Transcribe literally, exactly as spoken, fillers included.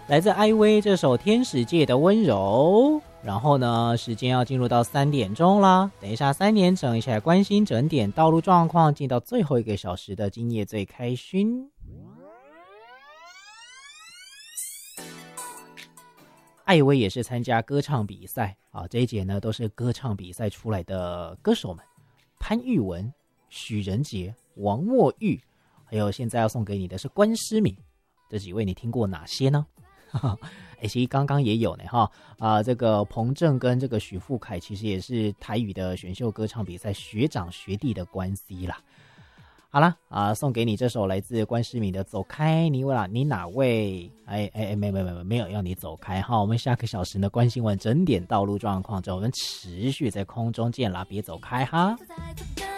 来自艾薇这首《天使界的温柔》。然后呢，时间要进入到三点钟啦。等一下三点整，一起来关心整点道路状况，进到最后一个小时的今夜最开心。艾薇也是参加歌唱比赛啊，这一节呢都是歌唱比赛出来的歌手们，潘玉文、许仁杰、王墨玉，还有现在要送给你的是关诗敏，这几位你听过哪些呢？欸、其实刚刚也有呢哈啊、呃，这个彭正跟这个许富凯其实也是台语的选秀歌唱比赛学长学弟的关系啦。好啦啊、呃，送给你这首来自关诗敏的《走开》，你问啦，你哪位？哎哎哎，没没没没没有要你走开哈。我们下个小时呢关心完整点道路状况之后，我们持续在空中见啦，别走开哈。